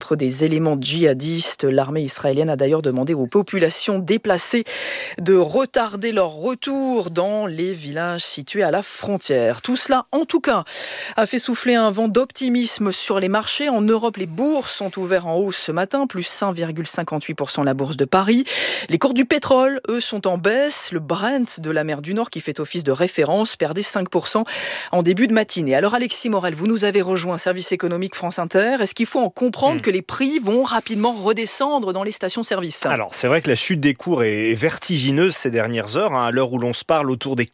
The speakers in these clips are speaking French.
contre des éléments djihadistes. L'armée israélienne a d'ailleurs demandé aux populations déplacées de retarder leur retour dans les villages situés à la frontière. Tout cela, en tout cas, a fait souffler un vent d'optimisme sur les marchés. En Europe, les bourses sont ouvertes en hausse ce matin, plus 1,58% la bourse de Paris. Les cours du pétrole, eux, sont en baisse. Le Brent de la mer du Nord, qui fait office de référence, perdait 5% en début de matinée. Alors Alexis Morel, vous nous avez rejoint, service économique France Inter. Est-ce qu'il faut en comprendre que les prix vont rapidement redescendre dans les stations-service ? Alors, c'est vrai que la chute des cours est vertigineuse ces dernières heures. À l'heure où l'on se parle, autour des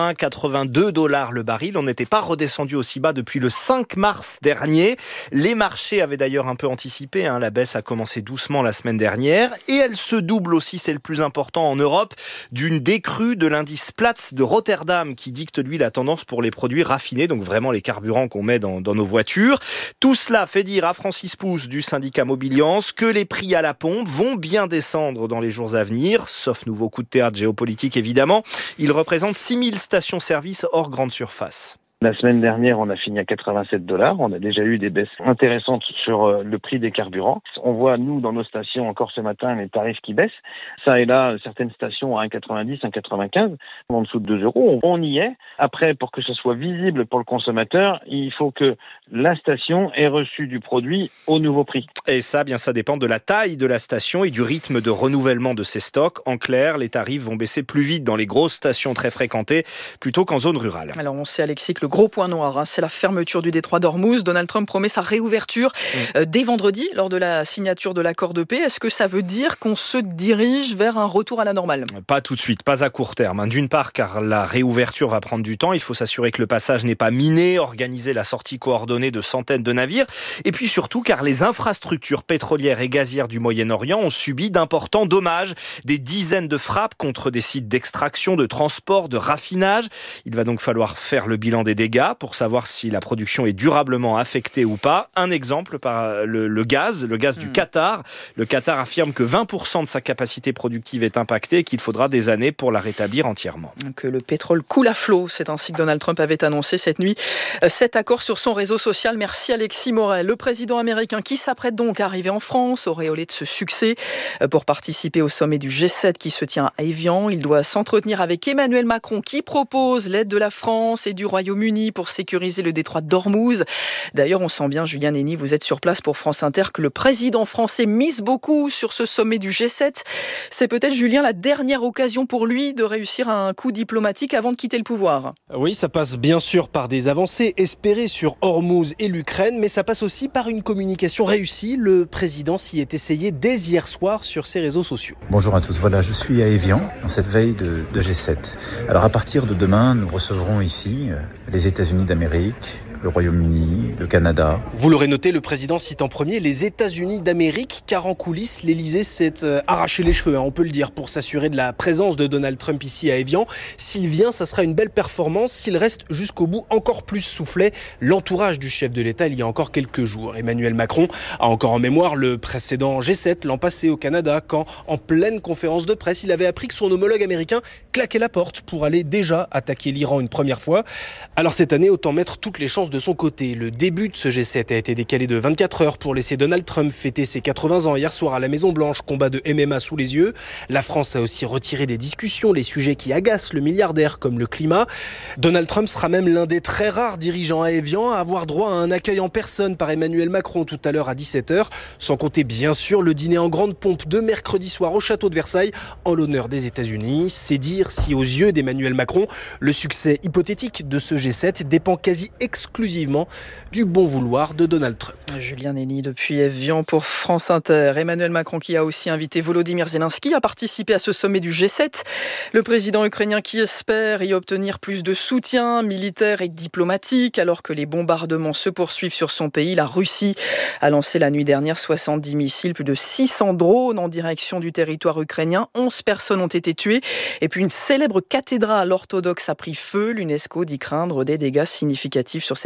80-82 $ le baril. On n'était pas redescendu aussi bas depuis le 5 mars dernier. Les marchés avaient d'ailleurs un peu anticipé. La baisse a commencé doucement la semaine dernière. Et elle se double aussi, c'est le plus important en Europe, d'une décrue de l'indice Platts de Rotterdam qui dicte, lui, la tendance pour les produits raffinés, donc vraiment les carburants qu'on met dans nos voitures. Tout cela fait dire à Francis Pousse du syndicat Mobiliance que les prix à la pompe vont bien descendre dans les jours à venir, sauf nouveau coup de théâtre géopolitique évidemment. Il représente 6000 stations-service hors grande surface. La semaine dernière, on a fini à 87 $. On a déjà eu des baisses intéressantes sur le prix des carburants. On voit, nous, dans nos stations, encore ce matin, les tarifs qui baissent. Ça et là, certaines stations à 1,90, 1,95, en dessous de 2 €. On y est. Après, pour que ce soit visible pour le consommateur, il faut que la station ait reçu du produit au nouveau prix. Et ça, bien, ça dépend de la taille de la station et du rythme de renouvellement de ses stocks. En clair, les tarifs vont baisser plus vite dans les grosses stations très fréquentées plutôt qu'en zone rurale. Alors, on sait, Alexis, que le gros point noir, c'est la fermeture du détroit d'Ormuz. Donald Trump promet sa réouverture dès vendredi, lors de la signature de l'accord de paix. Est-ce que ça veut dire qu'on se dirige vers un retour à la normale ? Pas tout de suite, pas à court terme. D'une part, car la réouverture va prendre du temps. Il faut s'assurer que le passage n'est pas miné, organiser la sortie coordonnée de centaines de navires. Et puis surtout, car les infrastructures pétrolières et gazières du Moyen-Orient ont subi d'importants dommages. Des dizaines de frappes contre des sites d'extraction, de transport, de raffinage. Il va donc falloir faire le bilan des dégâts pour savoir si la production est durablement affectée ou pas. Un exemple, par le gaz du Qatar. Le Qatar affirme que 20% de sa capacité productive est impactée et qu'il faudra des années pour la rétablir entièrement. Que le pétrole coule à flot, c'est ainsi que Donald Trump avait annoncé cette nuit cet accord sur son réseau social. Merci Alexis Morel. Le président américain qui s'apprête donc à arriver en France, auréolé de ce succès, pour participer au sommet du G7 qui se tient à Évian. Il doit s'entretenir avec Emmanuel Macron qui propose l'aide de la France et du Royaume-Uni pour sécuriser le détroit d'Ormuz. D'ailleurs, on sent bien, Julien Néni, vous êtes sur place pour France Inter, que le président français mise beaucoup sur ce sommet du G7. C'est peut-être, Julien, la dernière occasion pour lui de réussir un coup diplomatique avant de quitter le pouvoir. Oui, ça passe bien sûr par des avancées espérées sur Ormuz et l'Ukraine, mais ça passe aussi par une communication réussie. Le président s'y est essayé dès hier soir sur ses réseaux sociaux. Bonjour à tous, voilà, je suis à Évian, en cette veille de G7. Alors à partir de demain, nous recevrons ici les États-Unis d'Amérique, le Royaume-Uni, le Canada. Vous l'aurez noté, le président cite en premier les États-Unis d'Amérique, car en coulisses, l'Élysée s'est arraché les cheveux, on peut le dire, pour s'assurer de la présence de Donald Trump ici à Évian. S'il vient, ça sera une belle performance. S'il reste jusqu'au bout, encore plus soufflait l'entourage du chef de l'État il y a encore quelques jours. Emmanuel Macron a encore en mémoire le précédent G7 l'an passé au Canada, quand, en pleine conférence de presse, il avait appris que son homologue américain claquait la porte pour aller déjà attaquer l'Iran une première fois. Alors cette année, autant mettre toutes les chances de son côté. Le début de ce G7 a été décalé de 24 heures pour laisser Donald Trump fêter ses 80 ans hier soir à la Maison-Blanche, combat de MMA sous les yeux. La France a aussi retiré des discussions les sujets qui agacent le milliardaire comme le climat. Donald Trump sera même l'un des très rares dirigeants à Évian à avoir droit à un accueil en personne par Emmanuel Macron tout à l'heure à 17h, sans compter bien sûr le dîner en grande pompe de mercredi soir au château de Versailles en l'honneur des États-Unis. C'est dire si aux yeux d'Emmanuel Macron, le succès hypothétique de ce G7 dépend quasi exclusivement du bon vouloir de Donald Trump. Julien Néni depuis Évian pour France Inter. Emmanuel Macron qui a aussi invité Volodymyr Zelensky à participer à ce sommet du G7. Le président ukrainien qui espère y obtenir plus de soutien militaire et diplomatique alors que les bombardements se poursuivent sur son pays. La Russie a lancé la nuit dernière 70 missiles, plus de 600 drones en direction du territoire ukrainien. 11 personnes ont été tuées. Et puis une célèbre cathédrale orthodoxe a pris feu. L'UNESCO dit craindre des dégâts significatifs sur cette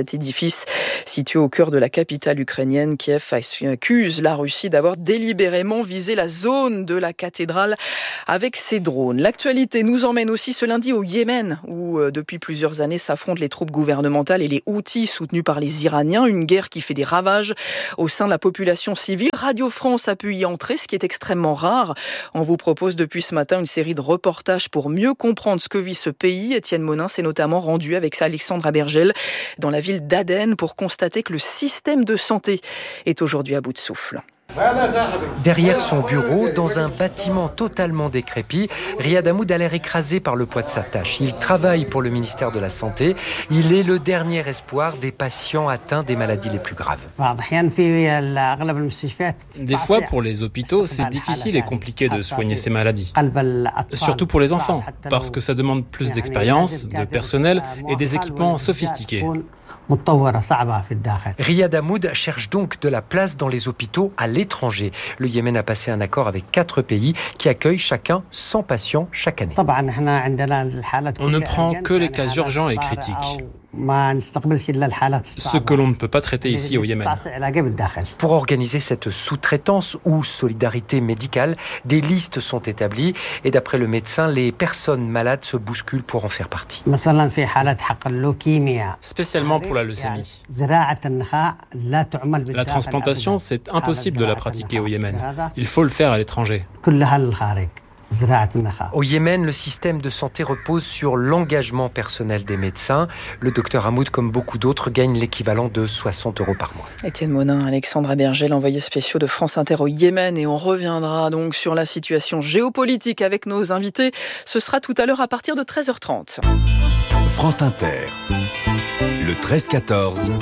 cet édifice situé au cœur de la capitale ukrainienne. Kiev accuse la Russie d'avoir délibérément visé la zone de la cathédrale avec ses drones. L'actualité nous emmène aussi ce lundi au Yémen, où depuis plusieurs années s'affrontent les troupes gouvernementales et les Houthis soutenus par les Iraniens. Une guerre qui fait des ravages au sein de la population civile. Radio France a pu y entrer, ce qui est extrêmement rare. On vous propose depuis ce matin une série de reportages pour mieux comprendre ce que vit ce pays. Étienne Monin s'est notamment rendu avec Alexandra Bergel dans la ville d'Aden pour constater que le système de santé est aujourd'hui à bout de souffle. Derrière son bureau, dans un bâtiment totalement décrépit, Riyad Hamoud a l'air écrasé par le poids de sa tâche. Il travaille pour le ministère de la Santé. Il est le dernier espoir des patients atteints des maladies les plus graves. Des fois, pour les hôpitaux, c'est difficile et compliqué de soigner ces maladies. Surtout pour les enfants, parce que ça demande plus d'expérience, de personnel et des équipements sophistiqués. Riyad Hamoud cherche donc de la place dans les hôpitaux à l'étranger. Le Yémen a passé un accord avec 4 pays qui accueillent chacun 100 patients chaque année. On ne prend que les cas urgents et critiques. Ce que l'on ne peut pas traiter ici au Yémen. Pour organiser cette sous-traitance ou solidarité médicale, des listes sont établies et d'après le médecin, les personnes malades se bousculent pour en faire partie. Spécialement pour la leucémie. La transplantation, c'est impossible de la pratiquer au Yémen. Il faut le faire à l'étranger. Au Yémen, le système de santé repose sur l'engagement personnel des médecins. Le docteur Hamoud, comme beaucoup d'autres, gagne l'équivalent de 60 € par mois. Étienne Monin, Alexandra Bergel, envoyés spéciaux de France Inter au Yémen. Et on reviendra donc sur la situation géopolitique avec nos invités. Ce sera tout à l'heure à partir de 13h30. France Inter, le 13-14.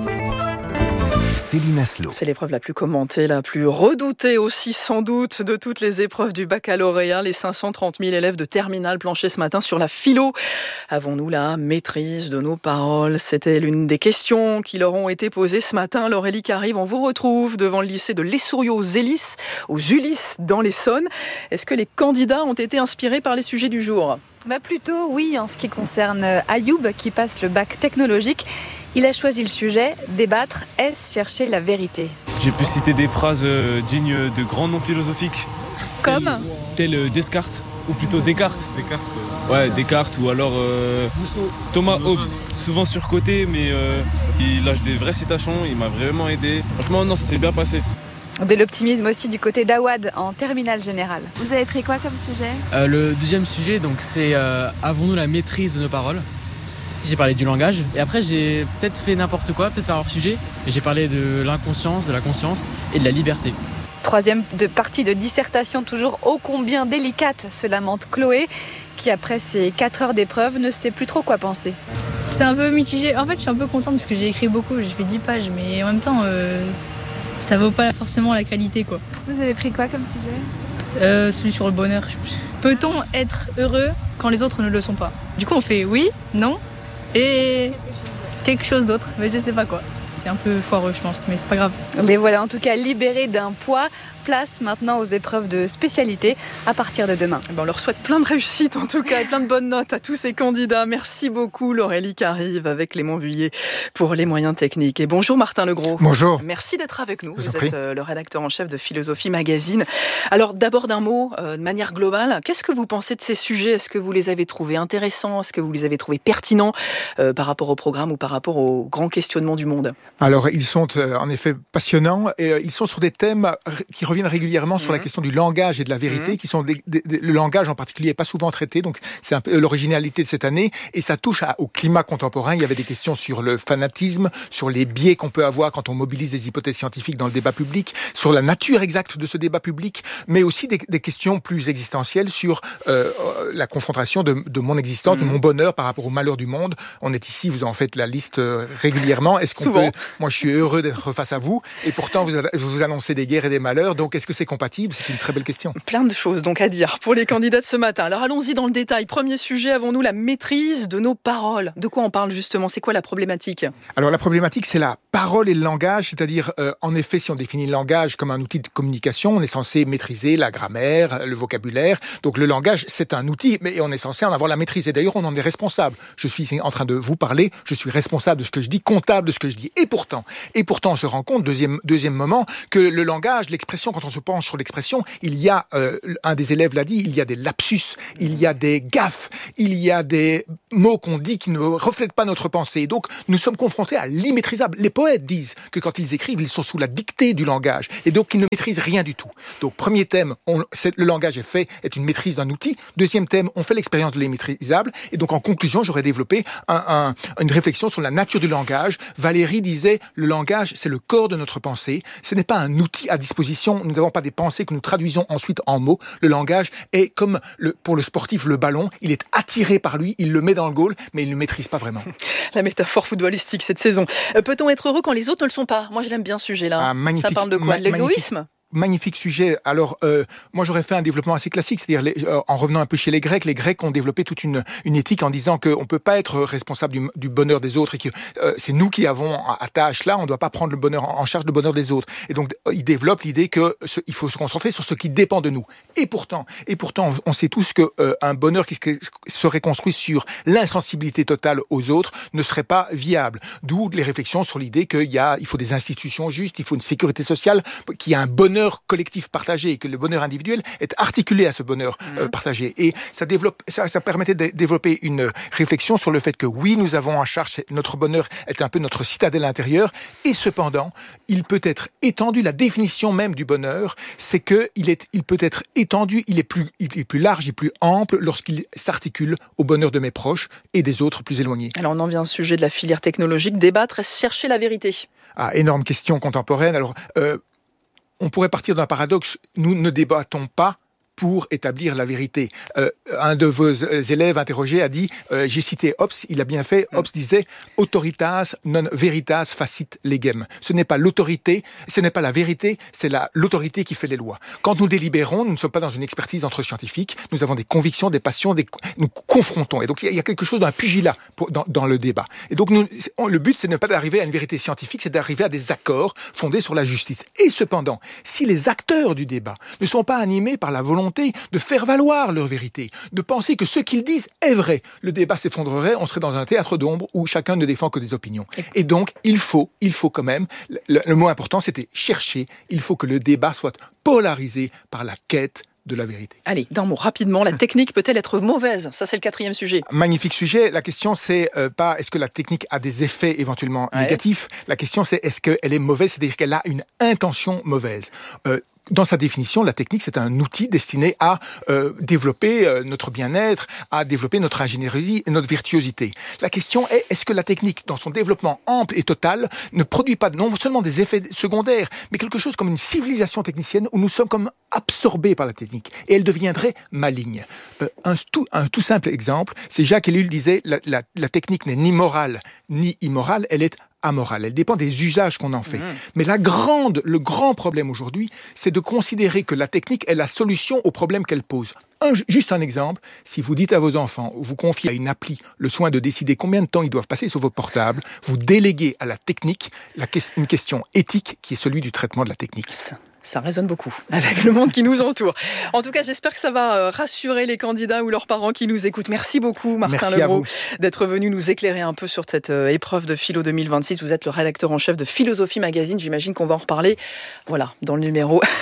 Céline Aslo. C'est l'épreuve la plus commentée, la plus redoutée aussi sans doute de toutes les épreuves du baccalauréat. Les 530 000 élèves de terminale planchaient ce matin sur la philo. Avons-nous la maîtrise de nos paroles? C'était l'une des questions qui leur ont été posées ce matin. Laurélie Carive, on vous retrouve devant le lycée de l'Essourio aux Ulysses dans l'Essonne. Est-ce que les candidats ont été inspirés par les sujets du jour? Plutôt oui, en ce qui concerne Ayoub qui passe le bac technologique. Il a choisi le sujet, débattre, est-ce chercher la vérité? J'ai pu citer des phrases dignes de grands noms philosophiques. Comme Tel Descartes, ou plutôt Descartes. Ouais, Descartes ou alors Thomas Hobbes, souvent surcoté, mais il lâche des vraies citations, il m'a vraiment aidé. Franchement, non, ça s'est bien passé. De l'optimisme aussi du côté d'Awad en terminale générale. Vous avez pris quoi comme sujet? Le deuxième sujet, donc, c'est avons-nous la maîtrise de nos paroles? J'ai parlé du langage et après j'ai peut-être fait n'importe quoi, peut-être faire hors sujet, mais j'ai parlé de l'inconscience, de la conscience et de la liberté. Troisième partie de dissertation toujours ô combien délicate, se lamente Chloé, qui après ces 4 heures d'épreuve ne sait plus trop quoi penser. C'est un peu mitigé. En fait, je suis un peu contente parce que j'ai écrit beaucoup, j'ai fait 10 pages, mais en même temps, ça vaut pas forcément la qualité, quoi. Vous avez pris quoi comme sujet? Celui sur le bonheur. Peut-on être heureux quand les autres ne le sont pas? Du coup, on fait oui, non et quelque chose d'autre, mais je sais pas quoi. C'est un peu foireux, je pense, mais c'est pas grave. Mais voilà, en tout cas, libéré d'un poids, place maintenant aux épreuves de spécialité à partir de demain. On leur souhaite plein de réussite en tout cas et plein de bonnes notes à tous ces candidats. Merci beaucoup Laurélie Carive avec Clément Vuillet pour les moyens techniques. Et bonjour Martin Legros. Bonjour. Merci d'être avec nous. Vous êtes le rédacteur en chef de Philosophie Magazine. Alors d'abord d'un mot, de manière globale, qu'est-ce que vous pensez de ces sujets? Est-ce que vous les avez trouvés intéressants? Est-ce que vous les avez trouvés pertinents par rapport au programme ou par rapport aux grands questionnements du monde? Alors ils sont en effet passionnants et ils sont sur des thèmes qui reviennent régulièrement sur la question du langage et de la vérité, qui sont le langage en particulier n'est pas souvent traité, donc c'est un peu l'originalité de cette année, et ça touche au climat contemporain. Il y avait des questions sur le fanatisme, sur les biais qu'on peut avoir quand on mobilise des hypothèses scientifiques dans le débat public, sur la nature exacte de ce débat public, mais aussi des questions plus existentielles sur la confrontation de mon existence, de mon bonheur par rapport au malheur du monde. On est ici, vous en faites la liste régulièrement. Est-ce qu'on peut... Moi, je suis heureux d'être face à vous, et pourtant vous annoncez des guerres et des malheurs. Donc, est-ce que c'est compatible? C'est une très belle question. Plein de choses donc à dire pour les candidats de ce matin. Alors, allons-y dans le détail. Premier sujet, avons-nous la maîtrise de nos paroles? De quoi on parle justement? C'est quoi la problématique? Alors, la problématique, c'est la parole et le langage, c'est-à-dire, en effet, si on définit le langage comme un outil de communication, on est censé maîtriser la grammaire, le vocabulaire. Donc le langage, c'est un outil, mais on est censé en avoir la maîtrise. Et d'ailleurs, on en est responsable. Je suis en train de vous parler, je suis responsable de ce que je dis, comptable de ce que je dis. Et pourtant, on se rend compte, deuxième moment, que le langage, l'expression, quand on se penche sur l'expression, il y a, un des élèves l'a dit, il y a des lapsus, il y a des gaffes, il y a des mots qu'on dit qui ne reflètent pas notre pensée. Donc, nous sommes confrontés à l'immaîtrisable. Les poètes disent que quand ils écrivent, ils sont sous la dictée du langage. Et donc, ils ne maîtrisent rien du tout. Donc, premier thème, le langage est une maîtrise d'un outil. Deuxième thème, on fait l'expérience de l'immaîtrisable. Et donc, en conclusion, j'aurais développé une réflexion sur la nature du langage. Valérie disait, le langage, c'est le corps de notre pensée. Ce n'est pas un outil à disposition. Nous n'avons pas des pensées que nous traduisons ensuite en mots. Le langage est comme, pour le sportif, le ballon. Il est attiré par lui, il le met dans le goal, mais il ne le maîtrise pas vraiment. La métaphore footballistique cette saison. Peut-on être heureux quand les autres ne le sont pas ? Moi, je l'aime bien ce sujet-là. Ça parle de quoi ? De l'égoïsme ? Magnifique sujet. Alors, moi, j'aurais fait un développement assez classique, c'est-à-dire en Revenant un peu chez les Grecs ont développé toute une éthique en disant qu'on peut pas être responsable du bonheur des autres et que c'est nous qui avons à tâche là, on doit pas prendre le bonheur en charge le bonheur des autres. Et donc, ils développent l'idée que il faut se concentrer sur ce qui dépend de nous. Et pourtant, on sait tous que un bonheur qui serait construit sur l'insensibilité totale aux autres ne serait pas viable. D'où les réflexions sur l'idée il faut des institutions justes, il faut une sécurité sociale qui a un bonheur collectif partagé et que le bonheur individuel est articulé à ce bonheur partagé. Et ça permettait de développer une réflexion sur le fait que oui, nous avons en charge, notre bonheur est un peu notre citadelle intérieure, et cependant, il peut être étendu, la définition même du bonheur, c'est que il peut être étendu, il est plus large et plus ample lorsqu'il s'articule au bonheur de mes proches et des autres plus éloignés. Alors on en vient au sujet de la filière technologique, débattre, chercher la vérité. Énorme question contemporaine. Alors, on pourrait partir d'un paradoxe. Nous ne débattons pas pour établir la vérité. Un de vos élèves interrogés a dit, j'ai cité Hobbes, il a bien fait, Hobbes disait « Autoritas non veritas facit legem ». Ce n'est pas l'autorité, ce n'est pas la vérité, c'est l'autorité qui fait les lois. Quand nous délibérons, nous ne sommes pas dans une expertise entre scientifiques, nous avons des convictions, des passions, nous confrontons. Et donc il y a quelque chose d'un pugilat dans le débat. Et donc le but, c'est de ne pas d'arriver à une vérité scientifique, c'est d'arriver à des accords fondés sur la justice. Et cependant, si les acteurs du débat ne sont pas animés par la volonté de faire valoir leur vérité, de penser que ce qu'ils disent est vrai, le débat s'effondrerait, on serait dans un théâtre d'ombre où chacun ne défend que des opinions. Et donc, il faut quand même, le mot important c'était chercher, il faut que le débat soit polarisé par la quête de la vérité. Allez, d'un mot, rapidement, la technique peut-elle être mauvaise ? Ça, c'est le 4e sujet. Magnifique sujet. La question, c'est pas est-ce que la technique a des effets éventuellement négatifs. La question, c'est est-ce qu'elle est mauvaise, c'est-à-dire qu'elle a une intention mauvaise. Dans sa définition, la technique, c'est un outil destiné à développer notre bien-être, à développer notre ingénierie et notre virtuosité. La question est, est-ce que la technique, dans son développement ample et total, ne produit pas non seulement des effets secondaires, mais quelque chose comme une civilisation technicienne où nous sommes comme absorbés par la technique et elle deviendrait maligne. Un tout simple exemple, c'est Jacques Ellul disait, la technique n'est ni morale ni immorale, elle est amorale. Elle dépend des usages qu'on en fait. Mais le grand problème aujourd'hui, c'est de considérer que la technique est la solution au problème qu'elle pose. Juste un exemple, si vous dites à vos enfants, vous confiez à une appli le soin de décider combien de temps ils doivent passer sur votre portable, vous déléguez à la technique une question éthique qui est celui du traitement de la technique. Ça résonne beaucoup avec le monde qui nous entoure. En tout cas, j'espère que ça va rassurer les candidats ou leurs parents qui nous écoutent. Merci beaucoup, Martin Legros, d'être venu nous éclairer un peu sur cette épreuve de philo 2026. Vous êtes le rédacteur en chef de Philosophie Magazine. J'imagine qu'on va en reparler. Voilà, dans le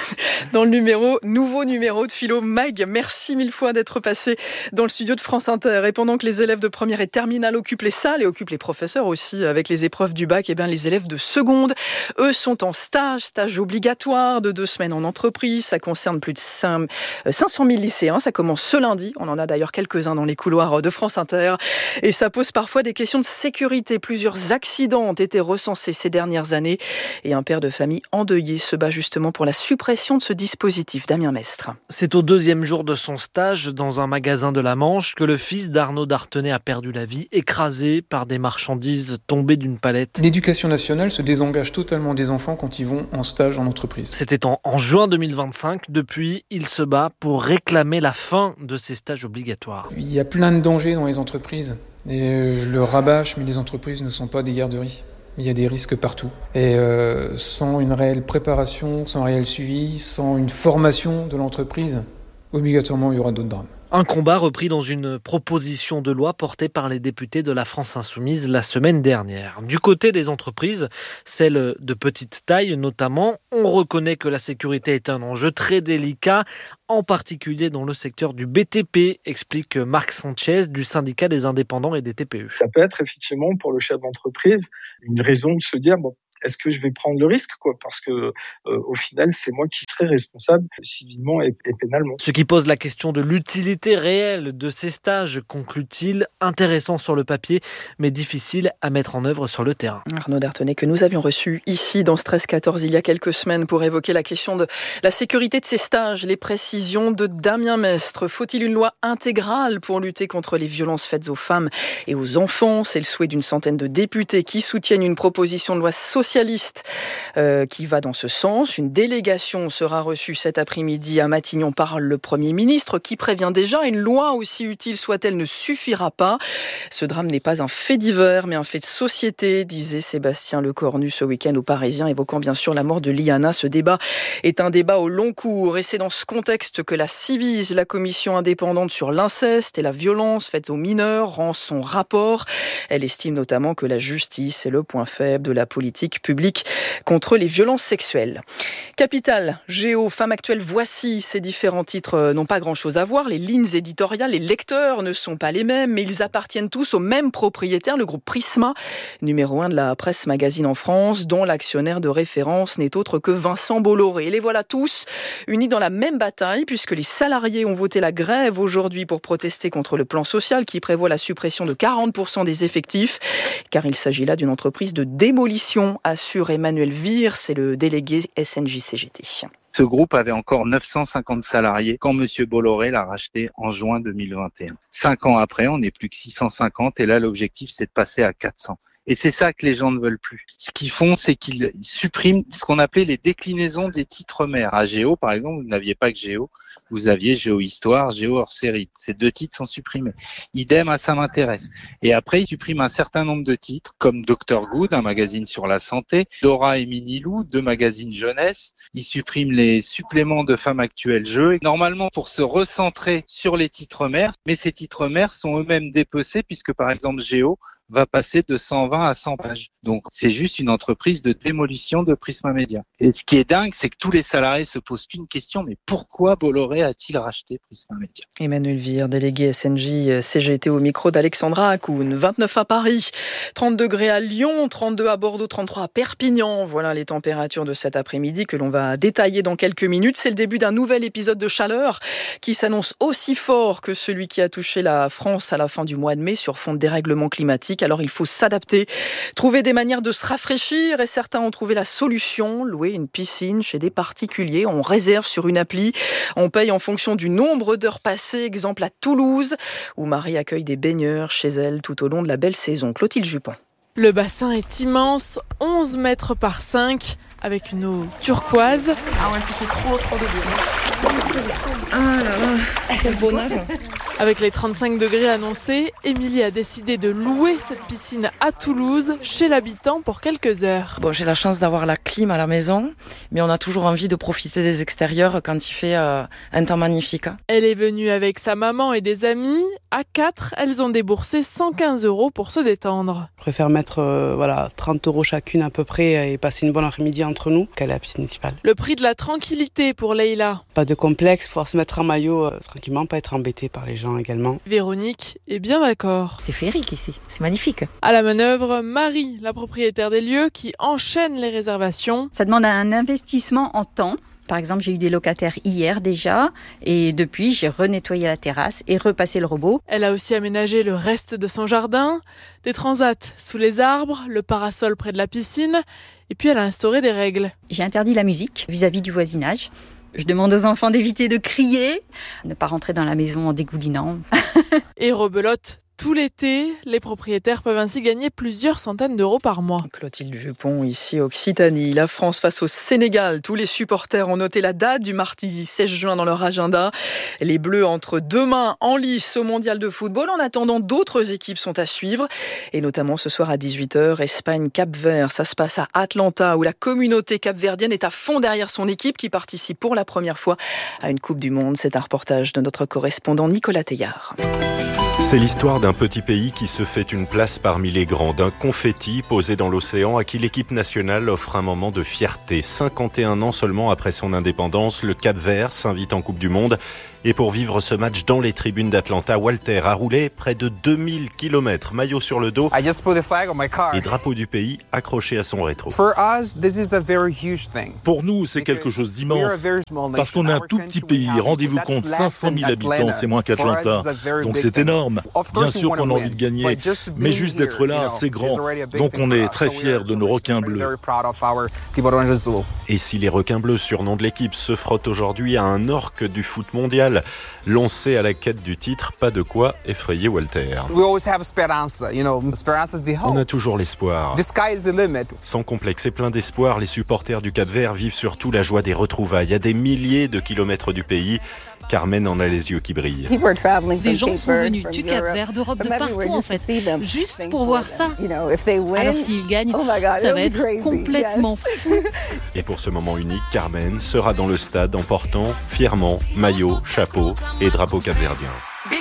nouveau numéro de Philo Mag. Merci mille fois d'être passé dans le studio de France Inter. Et pendant que les élèves de première et terminale occupent les salles et occupent les professeurs aussi avec les épreuves du bac, les élèves de seconde, eux, sont en stage obligatoire de 2 semaines en entreprise. Ça concerne plus de 500 000 lycéens. Ça commence ce lundi. On en a d'ailleurs quelques-uns dans les couloirs de France Inter. Et ça pose parfois des questions de sécurité. Plusieurs accidents ont été recensés ces dernières années. Et un père de famille endeuillé se bat justement pour la suppression de ce dispositif. Damien Mestre. C'est au 2e jour de son stage dans un magasin de la Manche que le fils d'Arnaud Dartenay a perdu la vie, écrasé par des marchandises tombées d'une palette. L'éducation nationale se désengage totalement des enfants quand ils vont en stage en entreprise. C'était en juin 2025. Depuis, il se bat pour réclamer la fin de ces stages obligatoires. Il y a plein de dangers dans les entreprises. Et je le rabâche, mais les entreprises ne sont pas des garderies. Il y a des risques partout. Et sans une réelle préparation, sans un réel suivi, sans une formation de l'entreprise, obligatoirement il y aura d'autres drames. Un combat repris dans une proposition de loi portée par les députés de la France Insoumise la semaine dernière. Du côté des entreprises, celles de petite taille notamment, on reconnaît que la sécurité est un enjeu très délicat, en particulier dans le secteur du BTP, explique Marc Sanchez du syndicat des indépendants et des TPE. Ça peut être effectivement pour le chef d'entreprise une raison de se dire est-ce que je vais prendre le risque parce que au final c'est moi qui serai responsable civilement et pénalement. Ce qui pose la question de l'utilité réelle de ces stages, conclut-il, intéressant sur le papier mais difficile à mettre en œuvre sur le terrain. Arnaud Dartenay que nous avions reçu ici dans Stress 14 il y a quelques semaines pour évoquer la question de la sécurité de ces stages, les précisions de Damien Mestre. Faut-il une loi intégrale pour lutter contre les violences faites aux femmes et aux enfants ? C'est le souhait d'une centaine de députés qui soutiennent une proposition de loi socialiste qui va dans ce sens. Une délégation sera reçue cet après-midi à Matignon par le Premier ministre qui prévient déjà une loi aussi utile soit-elle ne suffira pas. Ce drame n'est pas un fait divers mais un fait de société, disait Sébastien Lecornu ce week-end aux Parisiens, évoquant bien sûr la mort de Liana. Ce débat est un débat au long cours et c'est dans ce contexte que la Ciivise, la commission indépendante sur l'inceste et la violence faite aux mineurs, rend son rapport. Elle estime notamment que la justice est le point faible de la politique public contre les violences sexuelles. Capital, Géo, Femme Actuelle, voici. Ces différents titres n'ont pas grand-chose à voir. Les lignes éditoriales, les lecteurs ne sont pas les mêmes, mais ils appartiennent tous au même propriétaire, le groupe Prisma, numéro 1 de la presse magazine en France, dont l'actionnaire de référence n'est autre que Vincent Bolloré. Et les voilà tous unis dans la même bataille, puisque les salariés ont voté la grève aujourd'hui pour protester contre le plan social qui prévoit la suppression de 40% des effectifs, car il s'agit là d'une entreprise de démolition, assure Emmanuel Vire, c'est le délégué SNJ-CGT. Ce groupe avait encore 950 salariés quand M. Bolloré l'a racheté en juin 2021. 5 ans après, on n'est plus que 650 et là, l'objectif, c'est de passer à 400. Et c'est ça que les gens ne veulent plus. Ce qu'ils font, c'est qu'ils suppriment ce qu'on appelait les déclinaisons des titres mères. À Géo, par exemple, vous n'aviez pas que Géo, vous aviez Géo Histoire, Géo hors série. Ces 2 titres sont supprimés. Idem à Ça m'intéresse. Et après, ils suppriment un certain nombre de titres, comme Dr Good, un magazine sur la santé, Dora et Minilou, 2 magazines jeunesse. Ils suppriment les suppléments de Femmes Actuelles Jeux, normalement pour se recentrer sur les titres mères. Mais ces titres mères sont eux-mêmes dépecés, puisque par exemple Géo va passer de 120 à 100 pages. Donc, c'est juste une entreprise de démolition de Prisma Media. Et ce qui est dingue, c'est que tous les salariés se posent qu'une question, mais pourquoi Bolloré a-t-il racheté Prisma Media ? Emmanuel Vire, délégué SNJ CGT au micro d'Alexandra Akoun. 29 à Paris, 30 degrés à Lyon, 32 à Bordeaux, 33 à Perpignan. Voilà les températures de cet après-midi que l'on va détailler dans quelques minutes. C'est le début d'un nouvel épisode de chaleur qui s'annonce aussi fort que celui qui a touché la France à la fin du mois de mai sur fond de dérèglement climatique. Alors il faut s'adapter, trouver des manières de se rafraîchir et certains ont trouvé la solution, louer une piscine chez des particuliers. On réserve sur une appli, on paye en fonction du nombre d'heures passées, exemple à Toulouse où Marie accueille des baigneurs chez elle tout au long de la belle saison. Clotilde Jupon. Le bassin est immense, 11 mètres par 5, avec une eau turquoise. Ah ouais, c'était trop de bien. Ah là là, quel bonheur. Avec les 35 degrés annoncés, Émilie a décidé de louer cette piscine à Toulouse, chez l'habitant, pour quelques heures. Bon, j'ai la chance d'avoir la clim à la maison, mais on a toujours envie de profiter des extérieurs quand il fait un temps magnifique. Elle est venue avec sa maman et des amis. À 4, elles ont déboursé 115 € pour se détendre. Je préfère mettre 30 € chacune à peu près et passer une bonne après-midi entre nous qu'aller à la piscine municipale. Le prix de la tranquillité pour Leïla. Pas de complexe, pouvoir se mettre en maillot tranquillement, pas être embêté par les gens également. Véronique est bien d'accord. C'est féerique ici, c'est magnifique. À la manœuvre, Marie, la propriétaire des lieux, qui enchaîne les réservations. Ça demande un investissement en temps. Par exemple, j'ai eu des locataires hier déjà et depuis, j'ai renettoyé la terrasse et repassé le robot. Elle a aussi aménagé le reste de son jardin, des transats sous les arbres, le parasol près de la piscine et puis elle a instauré des règles. J'ai interdit la musique vis-à-vis du voisinage. Je demande aux enfants d'éviter de crier, ne pas rentrer dans la maison en dégoulinant. Et rebelote tout l'été. Les propriétaires peuvent ainsi gagner plusieurs centaines d'euros par mois. Clotilde Jupon, ici Occitanie. La France face au Sénégal. Tous les supporters ont noté la date du mardi 16 juin dans leur agenda. Les Bleus entre deux mains en lice au mondial de football. En attendant, d'autres équipes sont à suivre. Et notamment ce soir à 18h, Espagne-Cap-Vert. Ça se passe à Atlanta où la communauté capverdienne est à fond derrière son équipe qui participe pour la première fois à une Coupe du Monde. C'est un reportage de notre correspondant Nicolas Teillard. C'est l'histoire d'un petit pays qui se fait une place parmi les grands, d'un confetti posé dans l'océan à qui l'équipe nationale offre un moment de fierté. 51 ans seulement après son indépendance, le Cap-Vert s'invite en Coupe du Monde. Et pour vivre ce match dans les tribunes d'Atlanta, Walter a roulé près de 2000 km, maillot sur le dos et drapeau du pays accroché à son rétro. Pour nous, c'est quelque chose d'immense, parce qu'on est un tout petit pays. Rendez-vous compte, 500 000 habitants, c'est moins qu'Atlanta, donc c'est énorme. Bien sûr qu'on a envie de gagner, mais juste d'être là, c'est grand. Donc on est très fiers de nos requins bleus. Et si les requins bleus, surnom de l'équipe, se frottent aujourd'hui à un orque du foot mondial, lancé à la quête du titre, pas de quoi effrayer Walter. On a toujours l'espoir. Sans complexe et plein d'espoir, les supporters du Cap-Vert vivent surtout la joie des retrouvailles. À des milliers de kilomètres du pays, Carmen en a les yeux qui brillent. Des gens sont venus du Cap-Vert, d'Europe, de partout en fait, juste pour voir ça. Alors s'ils gagnent, ça va être complètement fou. Et pour ce moment unique, Carmen sera dans le stade en portant fièrement maillot, chapeau et drapeau capverdien.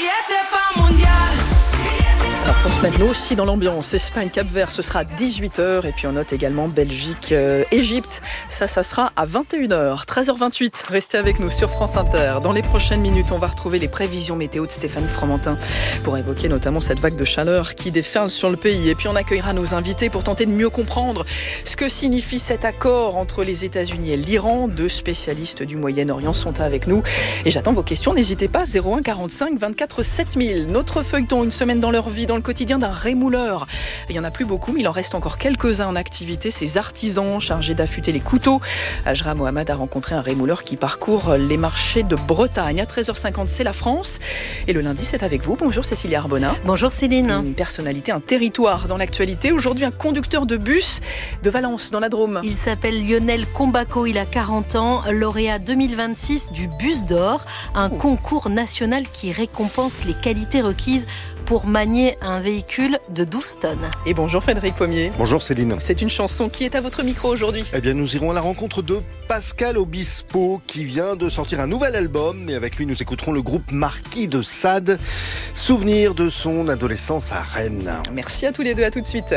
Alors pour se mettre nous aussi dans l'ambiance, Espagne-Cap-Vert, ce sera à 18h. Et puis on note également Belgique-Égypte. Ça sera à 21h. 13h28, restez avec nous sur France Inter. Dans les prochaines minutes, on va retrouver les prévisions météo de Stéphanie Fromentin pour évoquer notamment cette vague de chaleur qui déferle sur le pays. Et puis on accueillera nos invités pour tenter de mieux comprendre ce que signifie cet accord entre les États-Unis et l'Iran. Deux spécialistes du Moyen-Orient sont avec nous. Et j'attends vos questions, n'hésitez pas, 01 45 24 7000. Notre feuilleton, une semaine dans leur vie, dans le quotidien d'un rémouleur. Il n'y en a plus beaucoup, mais il en reste encore quelques-uns en activité. Ces artisans chargés d'affûter les couteaux. Ajra Mohamed a rencontré un rémouleur qui parcourt les marchés de Bretagne. À 13h50, c'est la France. Et le lundi, c'est avec vous. Bonjour Cécilia Arbona. Bonjour Céline. Une personnalité, un territoire dans l'actualité. Aujourd'hui, un conducteur de bus de Valence, dans la Drôme. Il s'appelle Lionel Combaco, il a 40 ans, lauréat 2026 du Bus d'Or, un concours national qui récompense les qualités requises pour manier un véhicule de 12 tonnes. Et bonjour Frédéric Pommier. Bonjour Céline. C'est une chanson qui est à votre micro aujourd'hui. Eh bien nous irons à la rencontre de Pascal Obispo qui vient de sortir un nouvel album et avec lui nous écouterons le groupe Marquis de Sade, souvenir de son adolescence à Rennes. Merci à tous les deux, à tout de suite.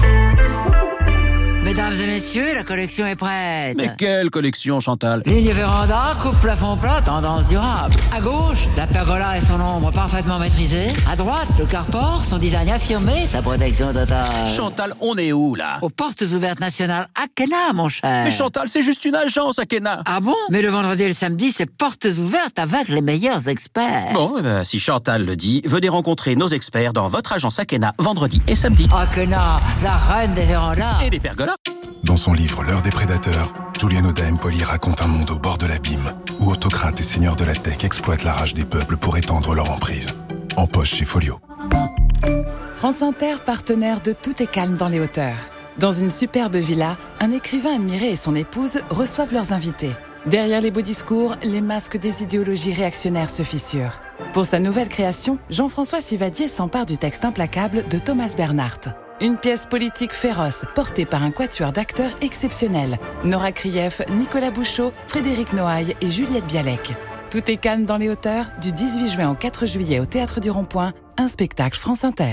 Mesdames et messieurs, la collection est prête. Mais quelle collection, Chantal? Ligne véranda, coupe plafond plat, tendance durable. À gauche, la pergola et son ombre parfaitement maîtrisée. À droite, le carport, son design affirmé, sa protection totale. Chantal, on est où, là? Aux portes ouvertes nationales Akena, mon cher. Mais Chantal, c'est juste une agence, Akena. Ah bon? Mais le vendredi et le samedi, c'est portes ouvertes avec les meilleurs experts. Bon, si Chantal le dit, venez rencontrer nos experts dans votre agence Akena, vendredi et samedi. Akena, la reine des vérandas. Et des pergolas. Dans son livre L'heure des prédateurs, Julien Oda Empoli raconte un monde au bord de l'abîme, où autocrates et seigneurs de la tech exploitent la rage des peuples pour étendre leur emprise. En poche chez Folio. France Inter, partenaire de Tout est calme dans les hauteurs. Dans une superbe villa, un écrivain admiré et son épouse reçoivent leurs invités. Derrière les beaux discours, les masques des idéologies réactionnaires se fissurent. Pour sa nouvelle création, Jean-François Sivadier s'empare du texte implacable de Thomas Bernhardt. Une pièce politique féroce, portée par un quatuor d'acteurs exceptionnels. Nora Krief, Nicolas Bouchot, Frédéric Noailles et Juliette Bialek. Tout est calme dans les hauteurs, du 18 juin au 4 juillet au Théâtre du Rond-Point, un spectacle France Inter.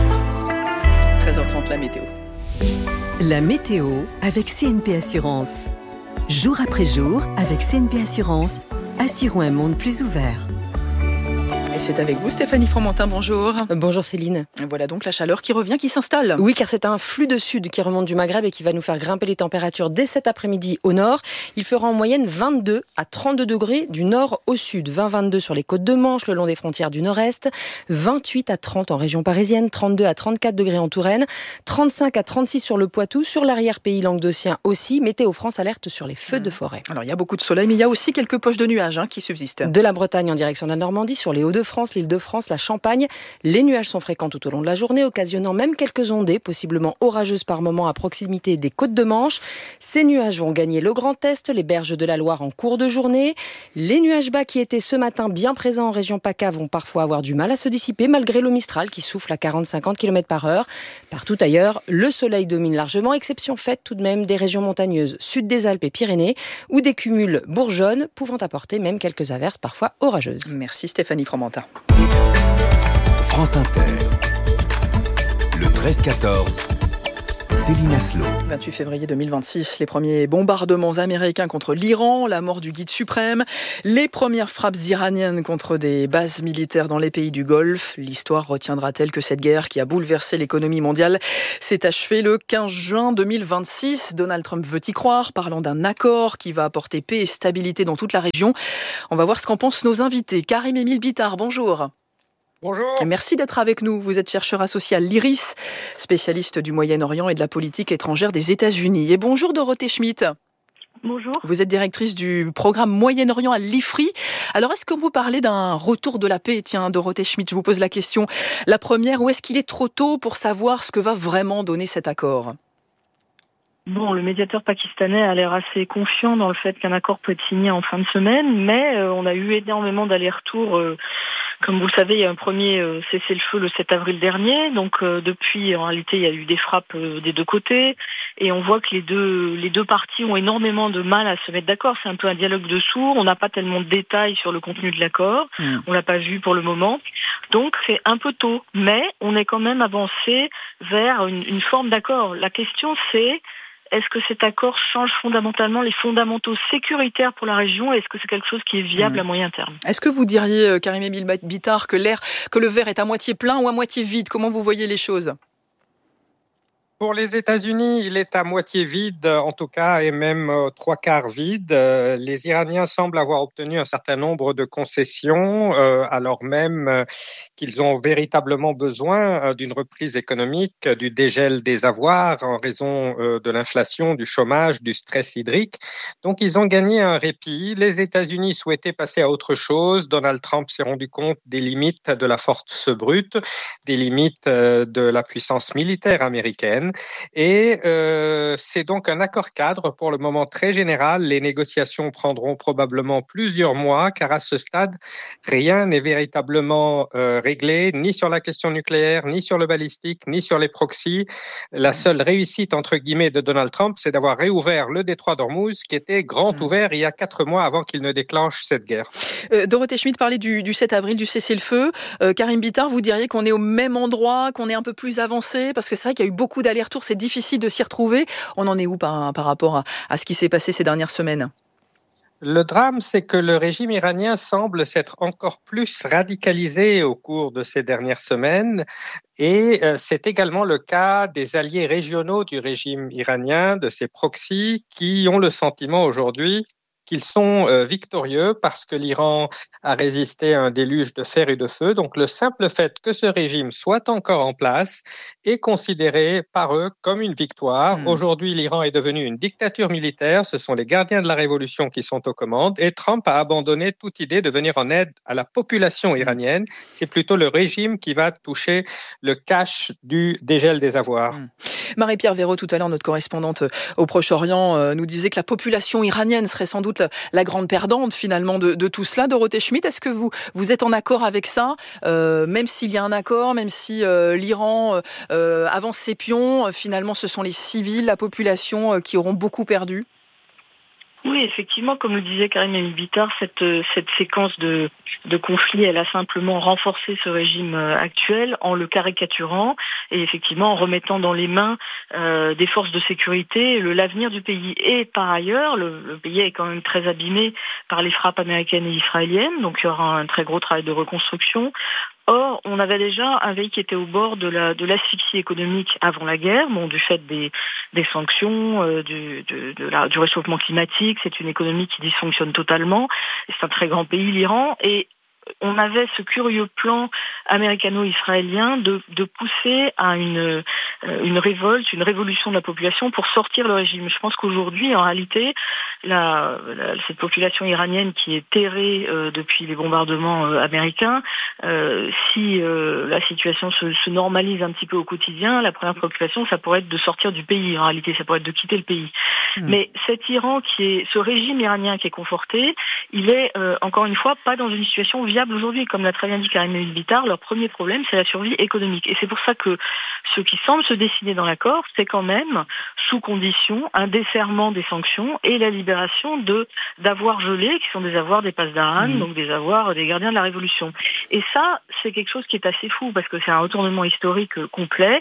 13h30, la météo. La météo avec CNP Assurance. Jour après jour, avec CNP Assurance, assurons un monde plus ouvert. Et c'est avec vous Stéphanie Fromentin, bonjour. Bonjour Céline. Voilà donc la chaleur qui revient, qui s'installe. Oui, car c'est un flux de sud qui remonte du Maghreb et qui va nous faire grimper les températures dès cet après-midi au nord. Il fera en moyenne 22 à 32 degrés du nord au sud. 20-22 sur les côtes de Manche, le long des frontières du nord-est. 28 à 30 en région parisienne. 32 à 34 degrés en Touraine. 35 à 36 sur le Poitou. Sur l'arrière-pays languedocien aussi. Météo France alerte sur les feux de forêt. Alors il y a beaucoup de soleil, mais il y a aussi quelques poches de nuages qui subsistent. De la Bretagne en direction de la Normandie, sur les Hauts-de-France, Hauts-de-France, l'Île-de-France, la Champagne. Les nuages sont fréquents tout au long de la journée, occasionnant même quelques ondées, possiblement orageuses par moments à proximité des côtes de Manche. Ces nuages vont gagner le Grand Est, les berges de la Loire en cours de journée. Les nuages bas qui étaient ce matin bien présents en région PACA vont parfois avoir du mal à se dissiper malgré l'eau Mistral qui souffle à 40-50 km/h. Partout ailleurs, le soleil domine largement, exception faite tout de même des régions montagneuses sud des Alpes et Pyrénées où des cumuls bourgeonnent, pouvant apporter même quelques averses parfois orageuses. Merci Stéphanie Fromentin. France Inter, le 13-14. Céline Aslo. 28 février 2026, les premiers bombardements américains contre l'Iran, la mort du guide suprême, les premières frappes iraniennes contre des bases militaires dans les pays du Golfe. L'histoire retiendra-t-elle que cette guerre qui a bouleversé l'économie mondiale s'est achevée le 15 juin 2026 ? Donald Trump veut y croire, parlant d'un accord qui va apporter paix et stabilité dans toute la région. On va voir ce qu'en pensent nos invités. Karim-Émile Bittard, bonjour. Bonjour. Merci d'être avec nous. Vous êtes chercheur associé à l'IRIS, spécialiste du Moyen-Orient et de la politique étrangère des États-Unis. Et bonjour Dorothée Schmitt. Bonjour. Vous êtes directrice du programme Moyen-Orient à l'IFRI. Alors, est-ce qu'on peut parler d'un retour de la paix ? Tiens, Dorothée Schmitt, je vous pose la question. La première, ou est-ce qu'il est trop tôt pour savoir ce que va vraiment donner cet accord ? Bon, le médiateur pakistanais a l'air assez confiant dans le fait qu'un accord peut être signé en fin de semaine, mais on a eu énormément d'allers-retours. Comme vous le savez, il y a un premier cessez-le-feu le 7 avril dernier. Donc depuis, en réalité, il y a eu des frappes des deux côtés. Et on voit que les deux parties ont énormément de mal à se mettre d'accord. C'est un peu un dialogue de sourds. On n'a pas tellement de détails sur le contenu de l'accord. On l'a pas vu pour le moment. Donc c'est un peu tôt. Mais on est quand même avancé vers une forme d'accord. La question c'est... Est-ce que cet accord change fondamentalement les fondamentaux sécuritaires pour la région ? Est-ce que c'est quelque chose qui est viable à moyen terme ? Est-ce que vous diriez, Karim-Émile Bittard, que le verre est à moitié plein ou à moitié vide ? Comment vous voyez les choses ? Pour les États-Unis, il est à moitié vide, en tout cas, et même 3/4 vide. Les Iraniens semblent avoir obtenu un certain nombre de concessions, alors même qu'ils ont véritablement besoin d'une reprise économique, du dégel des avoirs en raison de l'inflation, du chômage, du stress hydrique. Donc, ils ont gagné un répit. Les États-Unis souhaitaient passer à autre chose. Donald Trump s'est rendu compte des limites de la force brute, des limites de la puissance militaire américaine. Et c'est donc un accord cadre pour le moment très général. Les négociations prendront probablement plusieurs mois car à ce stade, rien n'est véritablement réglé, ni sur la question nucléaire, ni sur le balistique, ni sur les proxys. La seule réussite, entre guillemets, de Donald Trump, c'est d'avoir réouvert le détroit d'Ormuz qui était grand ouvert il y a 4 mois avant qu'il ne déclenche cette guerre. Dorothée Schmitt parlait du 7 avril, du cessez-le-feu. Karim Bittard, vous diriez qu'on est au même endroit, qu'on est un peu plus avancé ? Parce que c'est vrai qu'il y a eu beaucoup d'allers-retours, c'est difficile de s'y retrouver. On en est où par rapport à ce qui s'est passé ces dernières semaines ? Le drame, c'est que le régime iranien semble s'être encore plus radicalisé au cours de ces dernières semaines et c'est également le cas des alliés régionaux du régime iranien, de ses proxys, qui ont le sentiment aujourd'hui qu'ils sont victorieux parce que l'Iran a résisté à un déluge de fer et de feu. Donc le simple fait que ce régime soit encore en place est considéré par eux comme une victoire. Aujourd'hui, l'Iran est devenu une dictature militaire. Ce sont les gardiens de la révolution qui sont aux commandes et Trump a abandonné toute idée de venir en aide à la population iranienne. C'est plutôt le régime qui va toucher le cash du dégel des avoirs. Marie-Pierre Véraud, tout à l'heure, notre correspondante au Proche-Orient, nous disait que la population iranienne serait sans doute la grande perdante finalement de tout cela. Dorothée Schmitt, est-ce que vous êtes en accord avec ça ? Même s'il y a un accord, même si l'Iran avance ses pions, finalement ce sont les civils, la population qui auront beaucoup perdu ? Oui, effectivement, comme le disait Karim-Émile Bittard, cette séquence de conflits, elle a simplement renforcé ce régime actuel en le caricaturant et effectivement en remettant dans les mains des forces de sécurité l'avenir du pays. Et par ailleurs, le pays est quand même très abîmé par les frappes américaines et israéliennes, donc il y aura un très gros travail de reconstruction. Or, on avait déjà un pays qui était au bord de l'asphyxie économique avant la guerre, du fait des sanctions, du réchauffement climatique. C'est une économie qui dysfonctionne totalement. C'est un très grand pays, l'Iran, et on avait ce curieux plan américano-israélien de pousser à une révolte, une révolution de la population pour sortir le régime. Je pense qu'aujourd'hui, en réalité, cette population iranienne qui est terrée depuis les bombardements américains, si la situation se normalise un petit peu au quotidien, la première préoccupation, ça pourrait être de sortir du pays. En réalité, ça pourrait être de quitter le pays. Mais ce régime iranien qui est conforté, il est encore une fois pas dans une situation viable aujourd'hui. Comme l'a très bien dit Karim El-Bitar, leur premier problème, c'est la survie économique. Et c'est pour ça que ce qui semble se dessiner dans l'accord, c'est quand même, sous condition, un desserrement des sanctions et la libération d'avoirs gelés, qui sont des avoirs des Pasdaran, donc des avoirs des gardiens de la Révolution. Et ça, c'est quelque chose qui est assez fou, parce que c'est un retournement historique complet.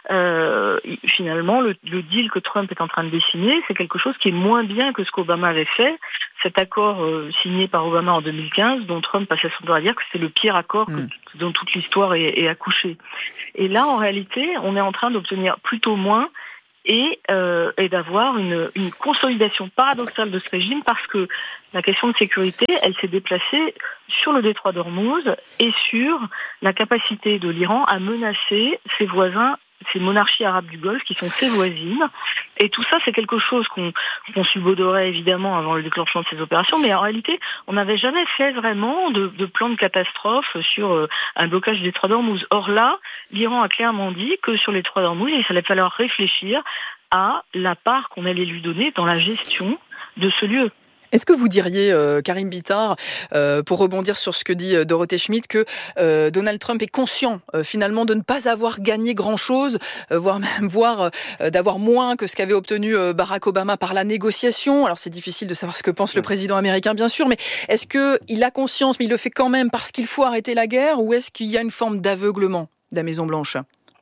Finalement, le deal que Trump est en train de dessiner, c'est quelque chose qui est moins bien que ce qu'Obama avait fait. Cet accord signé par Obama en 2015, dont Trump passait son temps à dire que c'est le pire accord dont toute l'histoire est accouchée. Et là, en réalité, on est en train d'obtenir plutôt moins et d'avoir une consolidation paradoxale de ce régime, parce que la question de sécurité, elle s'est déplacée sur le détroit d'Ormuz et sur la capacité de l'Iran à menacer ses voisins, ces monarchies arabes du Golfe qui sont ses voisines. Et tout ça, c'est quelque chose qu'on subodorait évidemment avant le déclenchement de ces opérations, mais en réalité, on n'avait jamais fait vraiment de plan de catastrophe sur un blocage du détroit d'Ormuz. Or là, l'Iran a clairement dit que sur le détroit d'Ormuz, il allait falloir réfléchir à la part qu'on allait lui donner dans la gestion de ce lieu. Est-ce que vous diriez, Karim Bitar, pour rebondir sur ce que dit Dorothée Schmidt, que Donald Trump est conscient finalement de ne pas avoir gagné grand-chose, voire d'avoir moins que ce qu'avait obtenu Barack Obama par la négociation? Alors c'est difficile de savoir ce que pense le président américain, bien sûr, mais est-ce qu'il a conscience, mais il le fait quand même parce qu'il faut arrêter la guerre, ou est-ce qu'il y a une forme d'aveuglement de la Maison-Blanche?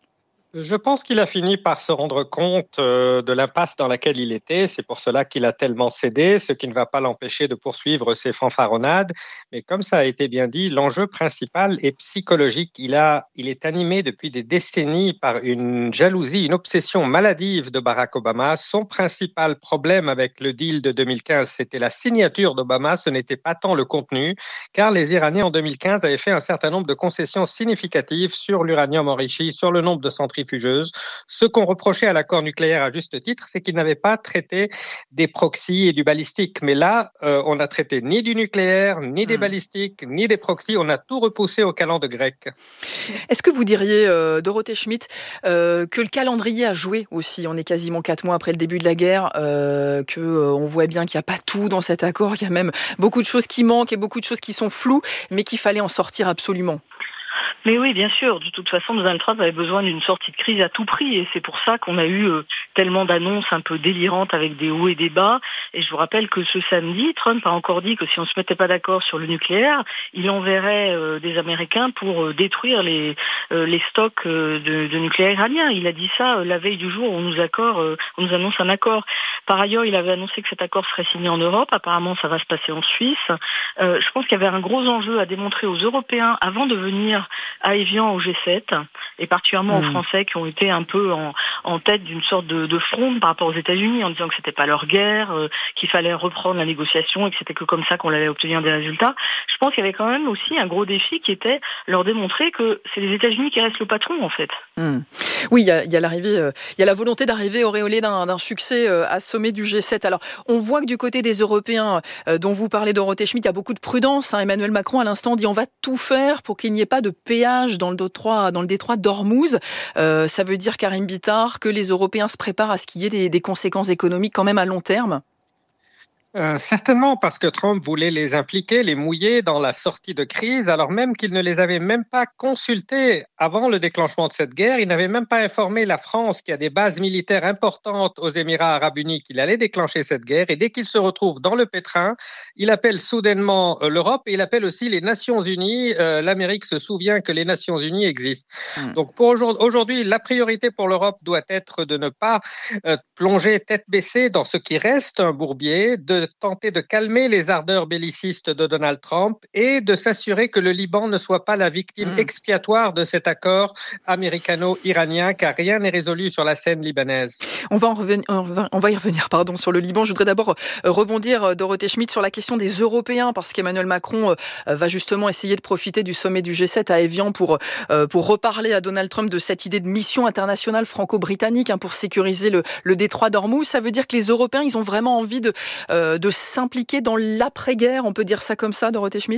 Je pense qu'il a fini par se rendre compte de l'impasse dans laquelle il était. C'est pour cela qu'il a tellement cédé, ce qui ne va pas l'empêcher de poursuivre ses fanfaronnades. Mais comme ça a été bien dit, l'enjeu principal est psychologique. Il est animé depuis des décennies par une jalousie, une obsession maladive de Barack Obama. Son principal problème avec le deal de 2015, c'était la signature d'Obama. Ce n'était pas tant le contenu, car les Iraniens en 2015 avaient fait un certain nombre de concessions significatives sur l'uranium enrichi, sur le nombre de centrifuges. Ce qu'on reprochait à l'accord nucléaire à juste titre, c'est qu'il n'avait pas traité des proxys et du balistique. Mais là, on n'a traité ni du nucléaire, ni des balistiques, ni des proxys. On a tout repoussé au calendes grec. Est-ce que vous diriez, Dorothée Schmidt, que le calendrier a joué aussi? On est quasiment 4 mois après le début de la guerre, qu'on voit bien qu'il n'y a pas tout dans cet accord. Il y a même beaucoup de choses qui manquent et beaucoup de choses qui sont floues, mais qu'il fallait en sortir absolument. Mais oui, bien sûr. De toute façon, Donald Trump avait besoin d'une sortie de crise à tout prix, et c'est pour ça qu'on a eu tellement d'annonces un peu délirantes avec des hauts et des bas. Et je vous rappelle que ce samedi, Trump a encore dit que si on ne se mettait pas d'accord sur le nucléaire, il enverrait des Américains pour détruire les stocks de nucléaire iranien. Il a dit ça la veille du jour où on nous annonce un accord. Par ailleurs, il avait annoncé que cet accord serait signé en Europe. Apparemment, ça va se passer en Suisse. Je pense qu'il y avait un gros enjeu à démontrer aux Européens avant de venir à Évian au G7, et particulièrement aux Français qui ont été un peu en tête d'une sorte de fronde par rapport aux États-Unis, en disant que c'était pas leur guerre, qu'il fallait reprendre la négociation et que c'était que comme ça qu'on allait obtenir des résultats. Je pense qu'il y avait quand même aussi un gros défi qui était leur démontrer que c'est les États-Unis qui restent le patron, en fait. Oui, il y a l'arrivée, il y a la volonté d'arriver auréolée d'un succès à sommet du G7. Alors, on voit que du côté des Européens, dont vous parlez, Dorothée Schmidt, il y a beaucoup de prudence. Emmanuel Macron, à l'instant, dit on va tout faire pour qu'il n'y ait pas de péage dans le détroit d'Ormuz. Ça veut dire, Karim Bitar, que les Européens se préparent à ce qu'il y ait des conséquences économiques quand même à long terme? Certainement, parce que Trump voulait les impliquer, les mouiller dans la sortie de crise, alors même qu'il ne les avait même pas consultés avant le déclenchement de cette guerre. Il n'avait même pas informé la France, qui a des bases militaires importantes aux Émirats arabes unis, qu'il allait déclencher cette guerre. Et dès qu'il se retrouve dans le pétrin, il appelle soudainement l'Europe et il appelle aussi les Nations unies. L'Amérique se souvient que les Nations unies existent. Donc pour aujourd'hui, la priorité pour l'Europe doit être de ne pas plonger tête baissée dans ce qui reste un bourbier, de de tenter de calmer les ardeurs bellicistes de Donald Trump et de s'assurer que le Liban ne soit pas la victime expiatoire de cet accord américano-iranien, car rien n'est résolu sur la scène libanaise. On va y revenir sur le Liban. Je voudrais d'abord rebondir, Dorothée Schmidt, sur la question des Européens, parce qu'Emmanuel Macron va justement essayer de profiter du sommet du G7 à Évian pour reparler à Donald Trump de cette idée de mission internationale franco-britannique pour sécuriser le détroit d'Ormuz. Ça veut dire que les Européens, ils ont vraiment envie de s'impliquer dans l'après-guerre, on peut dire ça comme ça, Dorothée Schmidt ?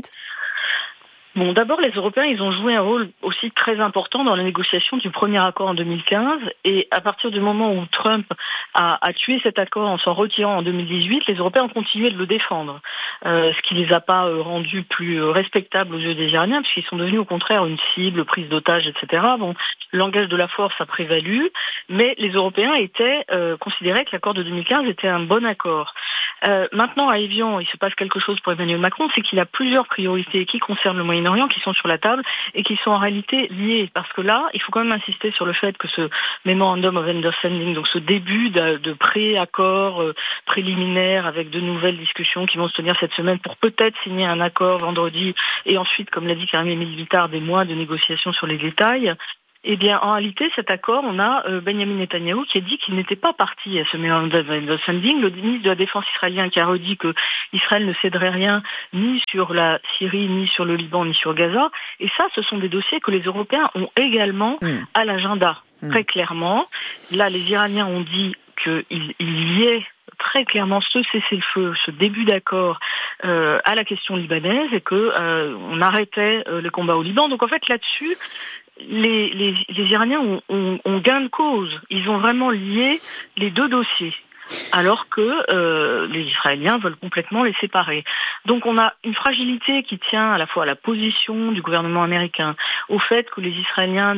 Bon, d'abord, les Européens, ils ont joué un rôle aussi très important dans la négociation du premier accord en 2015. Et à partir du moment où Trump a tué cet accord en s'en retirant en 2018, les Européens ont continué de le défendre. Ce qui les a pas rendus plus respectables aux yeux des Iraniens, puisqu'ils sont devenus au contraire une cible, prise d'otages, etc. Bon, le langage de la force a prévalu, mais les Européens considéraient que l'accord de 2015 était un bon accord. Maintenant, à Évian, il se passe quelque chose pour Emmanuel Macron, c'est qu'il a plusieurs priorités qui concernent le Moyen-Orient, qui sont sur la table et qui sont en réalité liées. Parce que là, il faut quand même insister sur le fait que ce Memorandum of Understanding, donc ce début de pré-accord préliminaire avec de nouvelles discussions qui vont se tenir cette semaine pour peut-être signer un accord vendredi et ensuite, comme l'a dit Karim Vitar, des mois de négociations sur les détails. Eh bien, en réalité, cet accord, on a Benjamin Netanyahou qui a dit qu'il n'était pas parti à ce Memorandum of Understanding. Le ministre de la Défense israélien qui a redit que Israël ne céderait rien ni sur la Syrie, ni sur le Liban, ni sur Gaza. Et ça, ce sont des dossiers que les Européens ont également à l'agenda, très clairement. Là, les Iraniens ont dit qu'il y ait très clairement ce cessez-le-feu, ce début d'accord à la question libanaise et qu'on arrêtait le combat au Liban. Donc en fait, là-dessus, les Iraniens ont gain de cause. Ils ont vraiment lié les deux dossiers. alors que les Israéliens veulent complètement les séparer. Donc on a une fragilité qui tient à la fois à la position du gouvernement américain, au fait que les Israéliens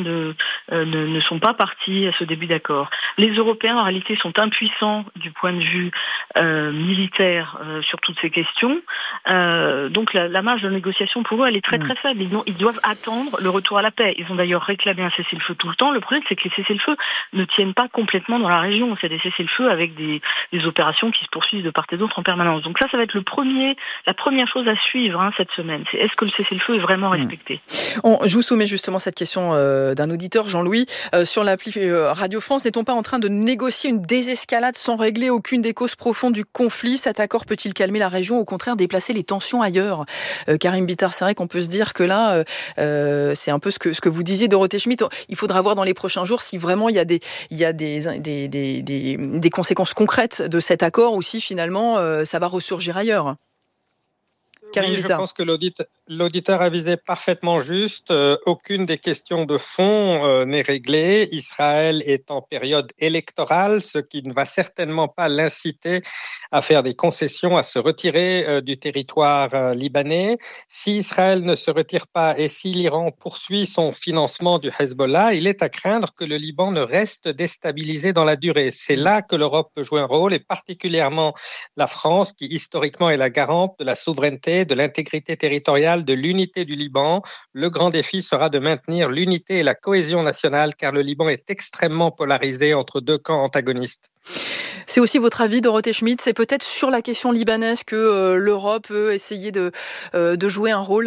ne sont pas partis à ce début d'accord. Les Européens en réalité sont impuissants du point de vue militaire sur toutes ces questions. Donc la marge de négociation pour eux elle est très très faible. Ils doivent attendre le retour à la paix. Ils ont d'ailleurs réclamé un cessez-le-feu tout le temps. Le problème c'est que les cessez-le-feu ne tiennent pas complètement dans la région. C'est des cessez-le-feu avec des opérations qui se poursuivent de part et d'autre en permanence. Donc ça va être la première chose à suivre cette semaine. C'est est-ce que le cessez-le-feu est vraiment respecté ? Je vous soumets justement cette question d'un auditeur, Jean-Louis. Sur l'appli Radio France, n'est-on pas en train de négocier une désescalade sans régler aucune des causes profondes du conflit ? Cet accord peut-il calmer la région, au contraire déplacer les tensions ailleurs ? Karim Vitar, c'est vrai qu'on peut se dire que là, c'est un peu ce que vous disiez, Dorothée Schmidt. Il faudra voir dans les prochains jours si vraiment il y a des conséquences concrètes de cet accord ou si finalement ça va ressurgir ailleurs. Oui, je pense que l'auditeur a visé parfaitement juste. Aucune des questions de fond n'est réglée. Israël est en période électorale, ce qui ne va certainement pas l'inciter à faire des concessions, à se retirer du territoire libanais. Si Israël ne se retire pas et si l'Iran poursuit son financement du Hezbollah, il est à craindre que le Liban ne reste déstabilisé dans la durée. C'est là que l'Europe peut jouer un rôle, et particulièrement la France, qui historiquement est la garante de la souveraineté, de l'intégrité territoriale, de l'unité du Liban. Le grand défi sera de maintenir l'unité et la cohésion nationale, car le Liban est extrêmement polarisé entre deux camps antagonistes. C'est aussi votre avis, Dorothée Schmidt, c'est peut-être sur la question libanaise que l'Europe peut essayer de jouer un rôle ?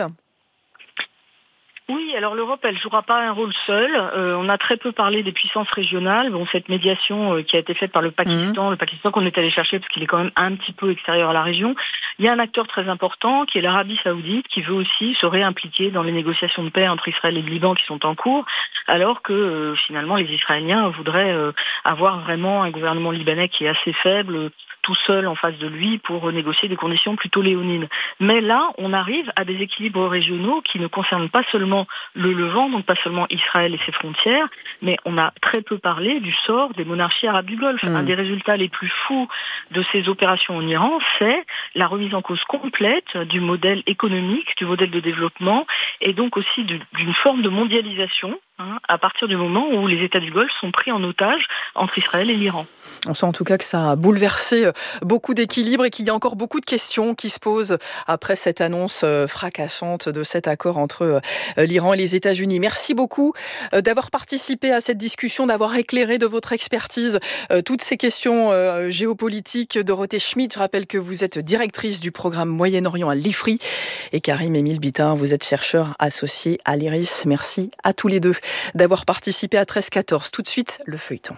Oui, alors l'Europe, elle jouera pas un rôle seul. On a très peu parlé des puissances régionales. Bon, cette médiation qui a été faite par le Pakistan qu'on est allé chercher parce qu'il est quand même un petit peu extérieur à la région. Il y a un acteur très important qui est l'Arabie Saoudite qui veut aussi se réimpliquer dans les négociations de paix entre Israël et le Liban qui sont en cours, alors que finalement les Israéliens voudraient avoir vraiment un gouvernement libanais qui est assez faible, tout seul en face de lui pour négocier des conditions plutôt léonines. Mais là, on arrive à des équilibres régionaux qui ne concernent pas seulement le Levant, donc pas seulement Israël et ses frontières, mais on a très peu parlé du sort des monarchies arabes du Golfe. Un des résultats les plus fous de ces opérations en Iran, c'est la remise en cause complète du modèle économique, du modèle de développement et donc aussi d'une forme de mondialisation, à partir du moment où les États du Golfe sont pris en otage entre Israël et l'Iran. On sent en tout cas que ça a bouleversé beaucoup d'équilibres et qu'il y a encore beaucoup de questions qui se posent après cette annonce fracassante de cet accord entre l'Iran et les États-Unis. Merci beaucoup d'avoir participé à cette discussion, d'avoir éclairé de votre expertise toutes ces questions géopolitiques. Dorothée Schmidt, je rappelle que vous êtes directrice du programme Moyen-Orient à l'IFRI, et Karim-Émile Bitin, vous êtes chercheur associé à l'IRIS. Merci à tous les deux d'avoir participé à 13-14. Tout de suite, le feuilleton.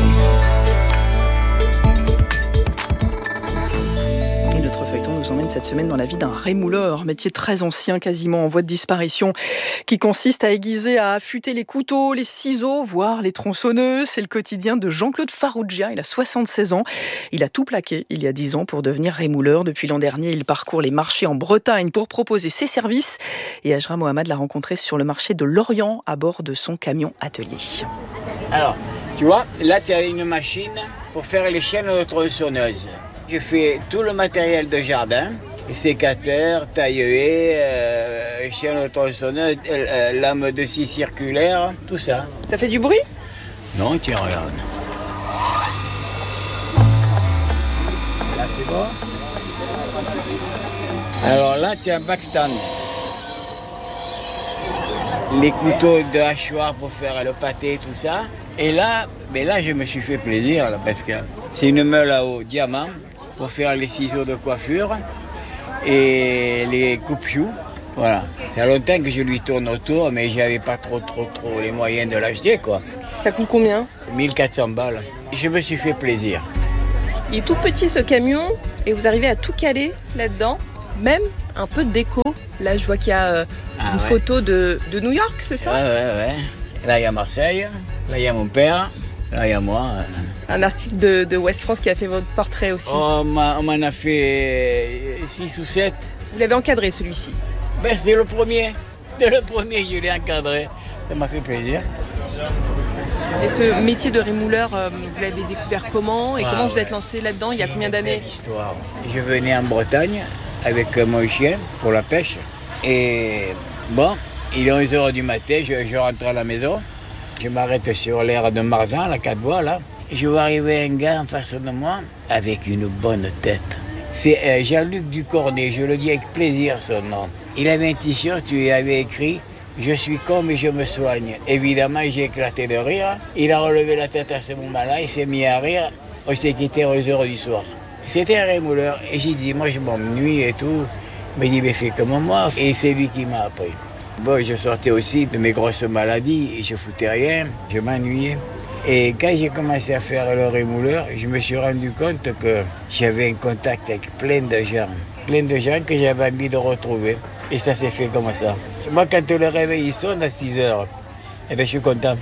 Et notre feuilleton nous emmène cette semaine dans la vie d'un rémouleur, métier très ancien, quasiment en voie de disparition, qui consiste à aiguiser, à affûter les couteaux, les ciseaux, voire les tronçonneuses. C'est le quotidien de Jean-Claude Farrugia. Il a 76 ans. Il a tout plaqué il y a 10 ans pour devenir rémouleur. Depuis l'an dernier, il parcourt les marchés en Bretagne pour proposer ses services. Et Ajra Mohamed l'a rencontré sur le marché de Lorient à bord de son camion atelier. Alors, tu vois, là tu as une machine pour faire les chaînes de tronçonneuses. Je fais tout le matériel de jardin, sécateur, taille-haie, chaîne de tronçonneuse, lame de scie circulaire, tout ça. Ça fait du bruit? Non, tiens, regarde. Là, c'est bon. Alors là, tu as un backstand. Les couteaux de hachoir pour faire le pâté, tout ça. Et là, je me suis fait plaisir, là, parce que c'est une meule à eau diamant pour faire les ciseaux de coiffure et les coupe-choux. Voilà. Ça fait longtemps que je lui tourne autour, mais j'avais pas trop les moyens de l'acheter, quoi. Ça coûte combien? 1400 balles. Je me suis fait plaisir. Il est tout petit ce camion et vous arrivez à tout caler là-dedans, même un peu de déco. Là, je vois qu'il y a une photo de New York, c'est ça? Ouais. Là, il y a Marseille, là, il y a mon père, là, il y a moi. Un article de Ouest France qui a fait votre portrait aussi. Oh, on m'en a fait 6 ou 7. Vous l'avez encadré, celui-ci? C'est le premier. Le premier, je l'ai encadré. Ça m'a fait plaisir. Et ce métier de rémouleur, vous l'avez découvert comment? Et comment vous êtes lancé là-dedans? Il y a combien d'années? Histoire. Je venais en Bretagne avec mon chien pour la pêche. Et bon, il est 11h du matin, je rentre à la maison. Je m'arrête sur l'aire de Marzan, la 4 voies, là. Je vois arriver un gars en face de moi avec une bonne tête. C'est Jean-Luc Ducornet, je le dis avec plaisir son nom. Il avait un t-shirt, il avait écrit « Je suis con mais je me soigne ». Évidemment, j'ai éclaté de rire. Il a relevé la tête à ce moment-là, il s'est mis à rire. On s'est quitté à 11h du soir. C'était un rémouleur. Et j'ai dit « Moi, je m'ennuie et tout ». Il m'a dit « Mais fais comme moi ». Et c'est lui qui m'a appris. Bon, je sortais aussi de mes grosses maladies et je foutais rien, je m'ennuyais. Et quand j'ai commencé à faire le rémouleur, je me suis rendu compte que j'avais un contact avec plein de gens que j'avais envie de retrouver. Et ça s'est fait comme ça. Moi, quand le réveil sonne à 6h, je suis content.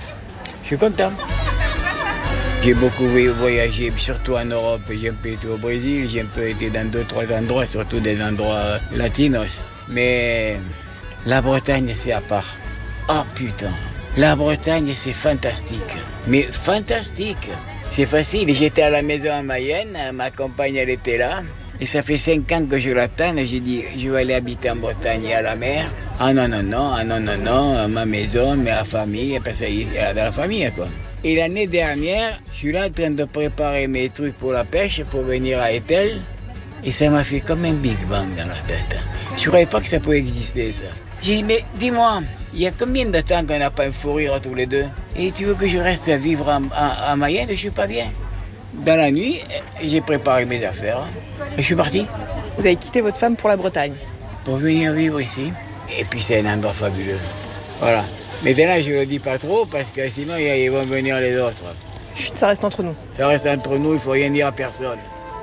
J'ai beaucoup voyagé, surtout en Europe. J'ai un peu été au Brésil, j'ai un peu été dans 2-3 endroits, surtout des endroits latinos. Mais la Bretagne, c'est à part. Oh putain, la Bretagne, c'est fantastique. Mais fantastique. C'est facile, j'étais à la maison en Mayenne, ma compagne, elle était là. Et ça fait 5 ans que je l'attends, et j'ai dit, je vais aller habiter en Bretagne et à la mer. Ah non, ma maison, ma famille, parce qu'il y a de la famille, quoi. Et l'année dernière, je suis là en train de préparer mes trucs pour la pêche, pour venir à Etel. Et ça m'a fait comme un Big Bang dans la tête. Je ne croyais pas que ça pouvait exister, ça. J'ai dit, mais dis-moi, il y a combien de temps qu'on n'a pas un fou rire tous les deux? Et tu veux que je reste à vivre à Mayenne? Je ne suis pas bien. Dans la nuit, j'ai préparé mes affaires et je suis parti. Vous avez quitté votre femme pour la Bretagne? Pour venir vivre ici. Et puis c'est un endroit fabuleux. Voilà. Mais là, je ne le dis pas trop parce que sinon, ils vont venir les autres. Chut, ça reste entre nous. Ça reste entre nous, il ne faut rien dire à personne.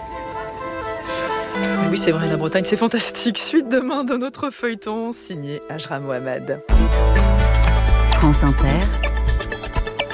Oui, c'est vrai, la Bretagne, c'est fantastique. Suite demain de notre feuilleton, signé Ajra Mohamed. France Inter, le